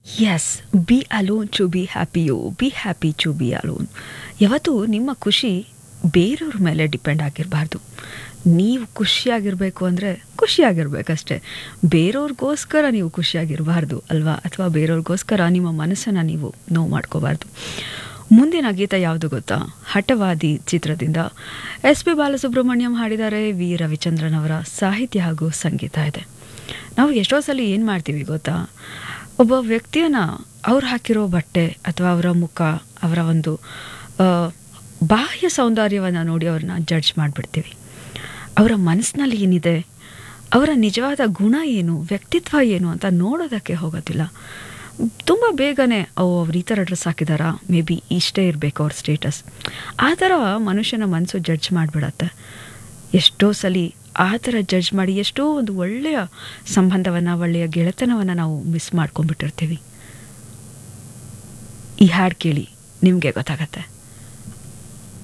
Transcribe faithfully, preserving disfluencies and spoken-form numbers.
S, B alone to be happy you be happy to B alone. ಯಾವತ್ತೂ ನಿಮ್ಮ ಖುಷಿ ಬೇರೆಯವ್ರ ಮೇಲೆ ಡಿಪೆಂಡ್ ಆಗಿರಬಾರ್ದು. ನೀವು ಖುಷಿಯಾಗಿರಬೇಕು ಅಂದರೆ ಖುಷಿಯಾಗಿರ್ಬೇಕಷ್ಟೆ. ಬೇರೆಯವ್ರಿಗೋಸ್ಕರ ನೀವು ಖುಷಿಯಾಗಿರಬಾರ್ದು ಅಲ್ವಾ, ಅಥವಾ ಬೇರೆಯವ್ರಿಗೋಸ್ಕರ ನಿಮ್ಮ ಮನಸ್ಸನ್ನು ನೀವು ನೋವು ಮಾಡ್ಕೋಬಾರ್ದು. ಮುಂದಿನ ಗೀತ ಯಾವುದು ಗೊತ್ತಾ? ಹಠವಾದಿ ಚಿತ್ರದಿಂದ ಎಸ್ ಪಿ ಬಾಲಸುಬ್ರಹ್ಮಣ್ಯಂ ಹಾಡಿದ್ದಾರೆ, ವಿ ರವಿಚಂದ್ರನ್ ಅವರ ಸಾಹಿತ್ಯ ಹಾಗೂ ಸಂಗೀತ ಇದೆ. ನಾವು ಎಷ್ಟೋ ಸಲ ಏನು ಮಾಡ್ತೀವಿ ಗೊತ್ತಾ, ಒಬ್ಬ ವ್ಯಕ್ತಿಯನ್ನು ಅವ್ರು ಹಾಕಿರೋ ಬಟ್ಟೆ ಅಥವಾ ಅವರ ಮುಖ, ಅವರ ಒಂದು ಬಾಹ್ಯ ಸೌಂದರ್ಯವನ್ನು ನೋಡಿ ಅವ್ರನ್ನ ಜಡ್ಜ್ ಮಾಡಿಬಿಡ್ತೀವಿ. ಅವರ ಮನಸ್ಸಿನಲ್ಲಿ ಏನಿದೆ, ಅವರ ನಿಜವಾದ ಗುಣ ಏನು, ವ್ಯಕ್ತಿತ್ವ ಏನು ಅಂತ ನೋಡೋದಕ್ಕೆ ಹೋಗೋದಿಲ್ಲ. ತುಂಬ ಬೇಗನೆ ಅವು ಅವ್ರು ಈ ಥರ ಡ್ರೆಸ್ ಹಾಕಿದಾರಾ, ಮೇ ಬಿ ಇಷ್ಟೇ ಇರಬೇಕು ಅವ್ರ ಸ್ಟೇಟಸ್, ಆ ಥರ ಮನುಷ್ಯನ ಮನಸ್ಸು ಜಡ್ಜ್ ಮಾಡಿಬಿಡತ್ತೆ. ಎಷ್ಟೋ ಸಲ ಆ ಥರ ಜಡ್ಜ್ ಮಾಡಿ ಎಷ್ಟೋ ಒಂದು ಒಳ್ಳೆಯ ಸಂಬಂಧವನ್ನು, ಒಳ್ಳೆಯ ಗೆಳೆತನವನ್ನು ನಾವು ಮಿಸ್ ಮಾಡ್ಕೊಂಡ್ಬಿಟ್ಟಿರ್ತೀವಿ. ಈ ಹಾಡು ಕೇಳಿ ನಿಮಗೆ ಗೊತ್ತಾಗತ್ತೆ.